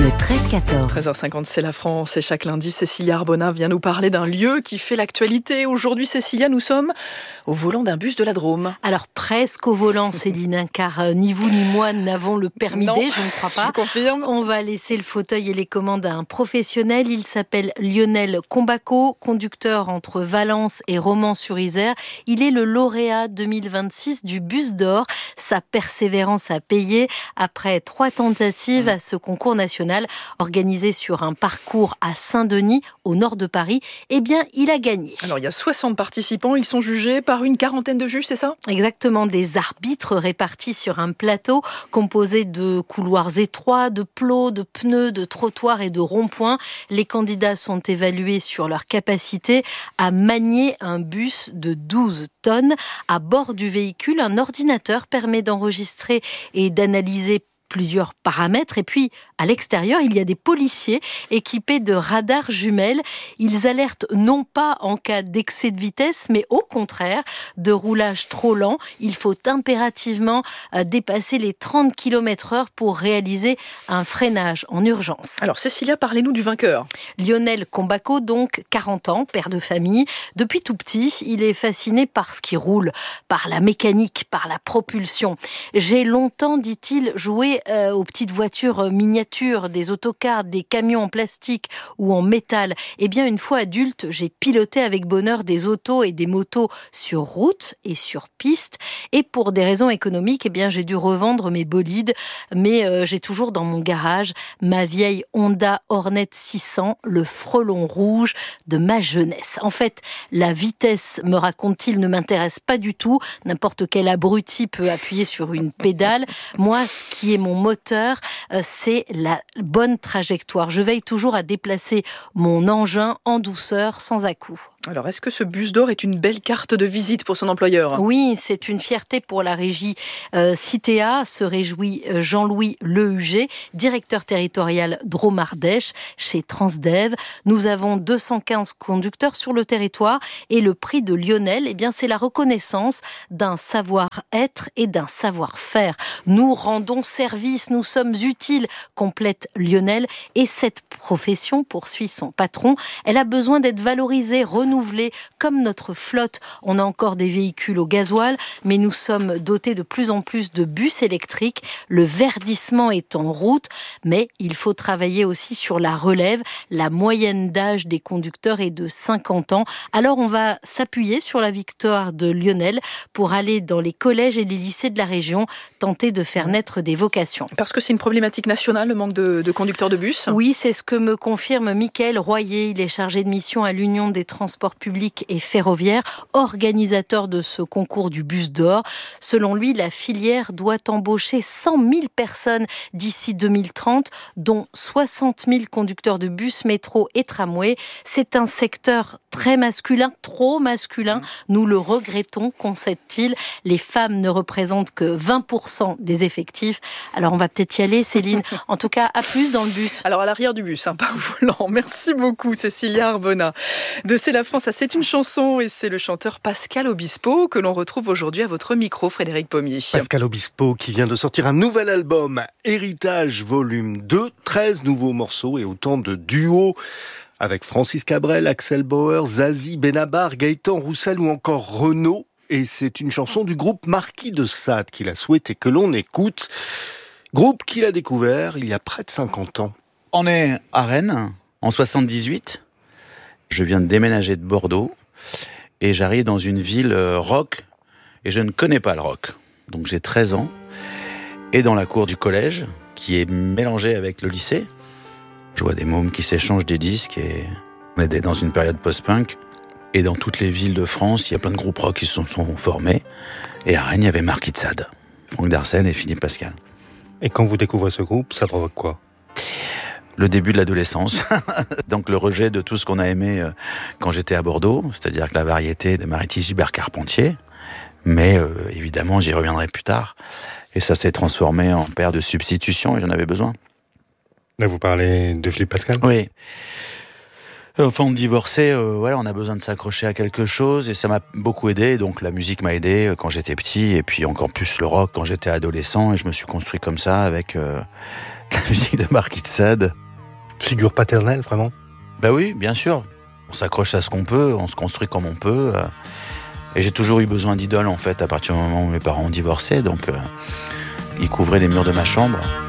Le 13-14. 13h50, c'est la France et chaque lundi, Cécilia Arbona vient nous parler d'un lieu qui fait l'actualité. Aujourd'hui, Cécilia, nous sommes au volant d'un bus de la Drôme. Alors presque au volant, Céline, car ni vous ni moi n'avons le permis D, je ne crois pas. Je confirme. On va laisser le fauteuil et les commandes à un professionnel. Il s'appelle Lionel Combaco, conducteur entre Valence et Romans-sur-Isère. Il est le lauréat 2026 du Bus d'Or. Sa persévérance a payé après 3 tentatives à ce concours national organisé sur un parcours à Saint-Denis, au nord de Paris. Eh bien, il a gagné. Alors, il y a 60 participants. Ils sont jugés par une quarantaine de juges, c'est ça ? Exactement, des arbitres répartis sur un plateau composé de couloirs étroits, de plots, de pneus, de trottoirs et de ronds-points. Les candidats sont évalués sur leur capacité à manier un bus de 12 tonnes. À bord du véhicule, un ordinateur permet d'enregistrer et d'analyser plusieurs paramètres. Et puis, à l'extérieur, il y a des policiers équipés de radars jumelles. Ils alertent non pas en cas d'excès de vitesse, mais au contraire, de roulage trop lent. Il faut impérativement dépasser les 30 km/h pour réaliser un freinage en urgence. Alors, Cécilia, parlez-nous du vainqueur. Lionel Combaco, donc 40 ans, père de famille. Depuis tout petit, il est fasciné par ce qui roule, par la mécanique, par la propulsion. J'ai longtemps, dit-il, joué aux petites voitures miniatures, des autocars, des camions en plastique ou en métal. Eh bien, une fois adulte, j'ai piloté avec bonheur des autos et des motos sur route et sur piste. Et pour des raisons économiques, eh bien, j'ai dû revendre mes bolides. Mais j'ai toujours dans mon garage ma vieille Honda Hornet 600, le frelon rouge de ma jeunesse. En fait, la vitesse, me raconte-t-il, ne m'intéresse pas du tout. N'importe quel abruti peut appuyer sur une pédale. Moi, ce qui est mon moteur, c'est la bonne trajectoire. Je veille toujours à déplacer mon engin en douceur, sans à-coups. Alors, est-ce que ce Bus d'Or est une belle carte de visite pour son employeur ? Oui, c'est une fierté pour la régie Citéa, se réjouit Jean-Louis Lehuget, directeur territorial Drôme-Ardèche chez Transdev. Nous avons 215 conducteurs sur le territoire et le prix de Lionel, eh bien, c'est la reconnaissance d'un savoir-être et d'un savoir-faire. Nous rendons service, nous sommes utiles, complète Lionel. Et cette profession, poursuit son patron, elle a besoin d'être valorisée, renouvelée, comme notre flotte. On a encore des véhicules au gasoil, mais nous sommes dotés de plus en plus de bus électriques. Le verdissement est en route, mais il faut travailler aussi sur la relève. La moyenne d'âge des conducteurs est de 50 ans. Alors on va s'appuyer sur la victoire de Lionel pour aller dans les collèges et les lycées de la région, tenter de faire naître des vocations. Parce que c'est une problématique nationale, le manque de conducteurs de bus ? Oui, c'est ce que me confirme Mickaël Royer. Il est chargé de mission à l'Union des transports publics et ferroviaires, organisateur de ce concours du Bus d'Or. Selon lui, la filière doit embaucher 100 000 personnes d'ici 2030, dont 60 000 conducteurs de bus, métro et tramway. C'est un secteur très masculin, trop masculin. Nous le regrettons, concède-t-il. Les femmes ne représentent que 20% des effectifs. Alors on va peut-être y aller, Céline. En tout cas, à plus dans le bus. Alors à l'arrière du bus, pas au volant. Merci beaucoup, Cécilia Arbona. De C'est la France à C'est une chanson, et c'est le chanteur Pascal Obispo que l'on retrouve aujourd'hui à votre micro, Frédéric Pommier. Pascal Obispo qui vient de sortir un nouvel album, Héritage Volume 2, 13 nouveaux morceaux et autant de duos avec Francis Cabrel, Axel Bauer, Zazie, Benabar, Gaëtan Roussel ou encore Renaud. Et c'est une chanson du groupe Marquis de Sade qu'il a souhaité que l'on écoute. Groupe qu'il a découvert il y a près de 50 ans. On est à Rennes, en 78. Je viens de déménager de Bordeaux et j'arrive dans une ville rock et je ne connais pas le rock. Donc j'ai 13 ans et dans la cour du collège, qui est mélangée avec le lycée, je vois des mômes qui s'échangent des disques et on est dans une période post-punk. Et dans toutes les villes de France, il y a plein de groupes rock qui se sont formés. Et à Rennes, il y avait Marquis de Sade, Franck Darcel et Philippe Pascal. Et quand vous découvrez ce groupe, ça provoque quoi ? Le début de l'adolescence. Donc le rejet de tout ce qu'on a aimé quand j'étais à Bordeaux, c'est-à-dire que la variété des Maritis Gilbert Carpentier. Mais évidemment, j'y reviendrai plus tard. Et ça s'est transformé en paire de substitutions et j'en avais besoin. Là, vous parlez de Philippe Pascal ? Oui. Enfin, on divorçait, on a besoin de s'accrocher à quelque chose et ça m'a beaucoup aidé. Donc la musique m'a aidé quand j'étais petit et puis encore plus le rock quand j'étais adolescent et je me suis construit comme ça avec La musique de Marquis de Sade. Figure paternelle, vraiment? Ben oui, bien sûr. On s'accroche à ce qu'on peut, on se construit comme on peut. Et j'ai toujours eu besoin d'idoles, en fait, à partir du moment où mes parents ont divorcé. Donc, ils couvraient les murs de ma chambre.